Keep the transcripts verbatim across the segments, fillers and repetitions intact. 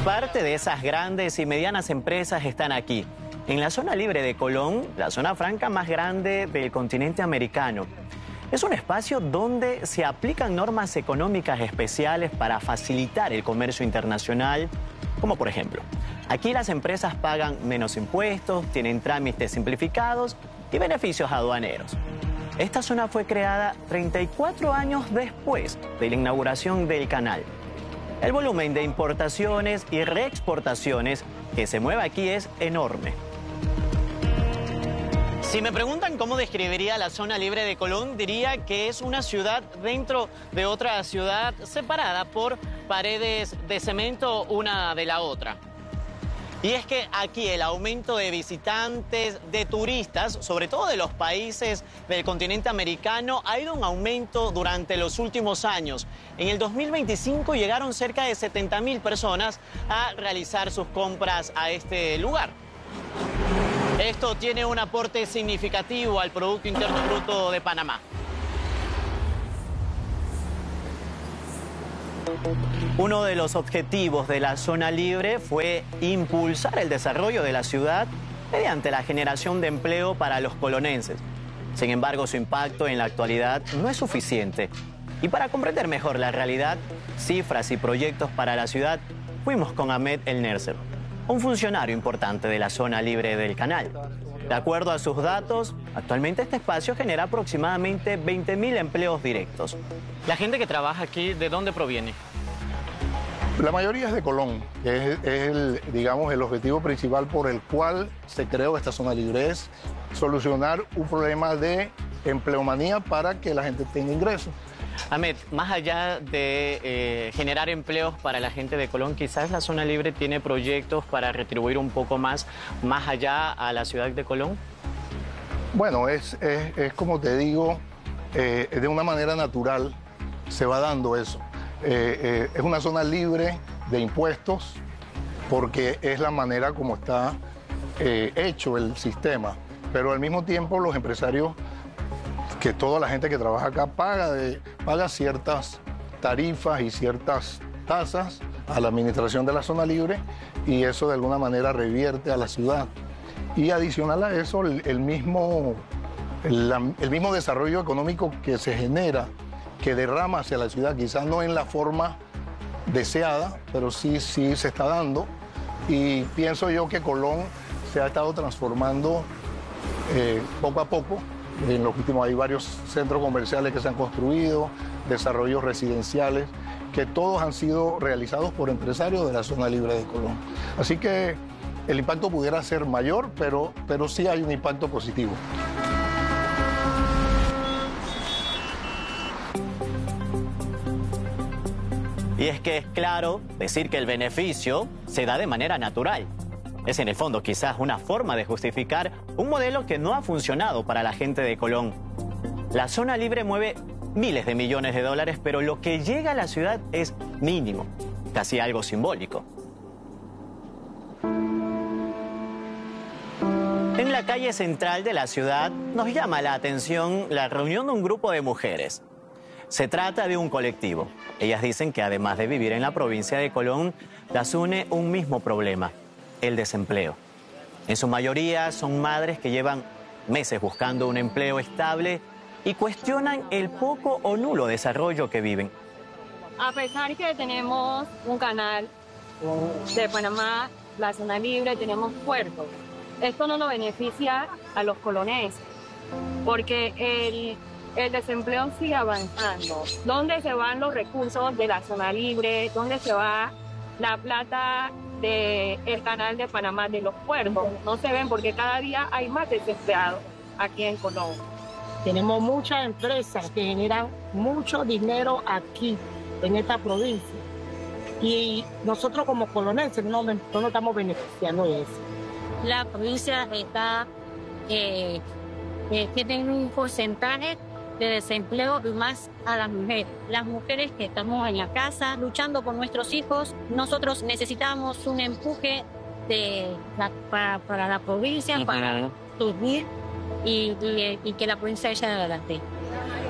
Parte de esas grandes y medianas empresas están aquí, en la zona libre de Colón, la zona franca más grande del continente americano. Es un espacio donde se aplican normas económicas especiales para facilitar el comercio internacional, como por ejemplo, aquí las empresas pagan menos impuestos, tienen trámites simplificados y beneficios aduaneros. Esta zona fue creada treinta y cuatro años después de la inauguración del canal. El volumen de importaciones y reexportaciones que se mueve aquí es enorme. Si me preguntan cómo describiría la zona libre de Colón, diría que es una ciudad dentro de otra ciudad separada por paredes de cemento una de la otra. Y es que aquí el aumento de visitantes, de turistas, sobre todo de los países del continente americano, ha ido en aumento durante los últimos años. En el dos mil veinticinco llegaron cerca de setenta mil personas a realizar sus compras a este lugar. Esto tiene un aporte significativo al Producto Interno Bruto de Panamá. Uno de los objetivos de la zona libre fue impulsar el desarrollo de la ciudad mediante la generación de empleo para los colonenses. Sin embargo, su impacto en la actualidad no es suficiente. Y para comprender mejor la realidad, cifras y proyectos para la ciudad, fuimos con Ahmed El Nerser, un funcionario importante de la zona libre del canal. De acuerdo a sus datos, actualmente este espacio genera aproximadamente veinte mil empleos directos. La gente que trabaja aquí, ¿de dónde proviene? La mayoría es de Colón, que es, es el, digamos, el objetivo principal por el cual se creó esta zona libre, es solucionar un problema de empleomanía para que la gente tenga ingresos. Ahmed, más allá de eh, generar empleos para la gente de Colón, quizás la zona libre tiene proyectos para retribuir un poco más, más allá a la ciudad de Colón. Bueno, es, es, es como te digo, eh, de una manera natural se va dando eso. Eh, eh, es una zona libre de impuestos porque es la manera como está eh, hecho el sistema, pero al mismo tiempo los empresarios, que toda la gente que trabaja acá paga, de, paga ciertas tarifas y ciertas tasas a la administración de la zona libre y eso de alguna manera revierte a la ciudad. Y adicional a eso, el, el, mismo, el, el mismo desarrollo económico que se genera, que derrama hacia la ciudad, quizás no en la forma deseada, pero sí, sí se está dando. Y pienso yo que Colón se ha estado transformando eh, poco a poco. En los últimos hay varios centros comerciales que se han construido, desarrollos residenciales, que todos han sido realizados por empresarios de la zona libre de Colón. Así que el impacto pudiera ser mayor, pero, pero sí hay un impacto positivo. Y es que es claro decir que el beneficio se da de manera natural. Es en el fondo quizás una forma de justificar un modelo que no ha funcionado para la gente de Colón. La zona libre mueve miles de millones de dólares, pero lo que llega a la ciudad es mínimo, casi algo simbólico. En la calle central de la ciudad nos llama la atención la reunión de un grupo de mujeres. Se trata de un colectivo. Ellas dicen que además de vivir en la provincia de Colón, las une un mismo problema: el desempleo. En su mayoría son madres que llevan meses buscando un empleo estable y cuestionan el poco o nulo desarrollo que viven. A pesar que tenemos un canal de Panamá, la zona libre, tenemos puertos, esto no nos beneficia a los coloneses, porque el, el desempleo sigue avanzando. ¿Dónde se van los recursos de la zona libre? ¿Dónde se va la plata del canal de Panamá, de los puertos? No se ven porque cada día hay más desempleados aquí en Colón. Tenemos muchas empresas que generan mucho dinero aquí, en esta provincia. Y nosotros como coloneses no, no nos estamos beneficiando de eso. La provincia está, eh, eh, tiene un porcentaje de desempleo más a las mujeres. Las mujeres que estamos en la casa luchando por nuestros hijos, nosotros necesitamos un empuje de la, para, para la provincia, uh-huh. para subir y, y, y que la provincia eche adelante.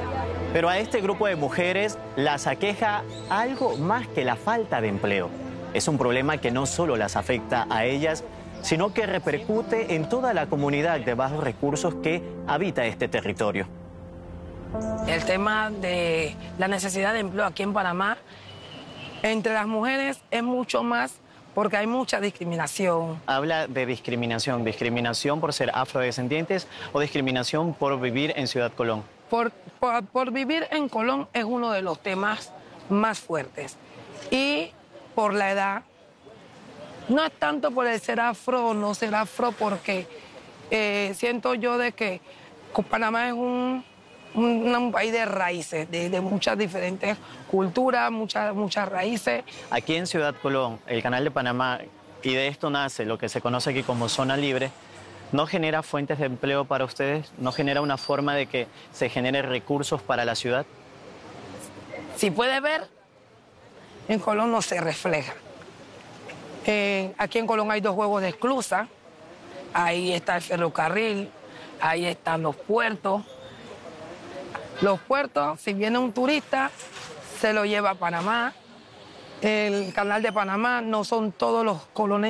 Pero a este grupo de mujeres las aqueja algo más que la falta de empleo. Es un problema que no solo las afecta a ellas, sino que repercute en toda la comunidad de bajos recursos que habita este territorio. El tema de la necesidad de empleo aquí en Panamá, entre las mujeres es mucho más porque hay mucha discriminación. Habla de discriminación, discriminación por ser afrodescendientes o discriminación por vivir en Ciudad Colón. Por, por, por vivir en Colón es uno de los temas más fuertes. Y por la edad, no es tanto por el ser afro o no ser afro, porque eh, siento yo de que Panamá es un, un, un país de raíces, de, de muchas diferentes culturas, muchas, muchas raíces. Aquí en Ciudad Colón, el Canal de Panamá, y de esto nace lo que se conoce aquí como zona libre, ¿no genera fuentes de empleo para ustedes? ¿No genera una forma de que se genere recursos para la ciudad? Si puede ver, en Colón no se refleja. Eh, aquí en Colón hay dos juegos de esclusa, ahí está el ferrocarril, ahí están los puertos. Los puertos, si viene un turista, se lo lleva a Panamá. El Canal de Panamá, no son todos los colonenses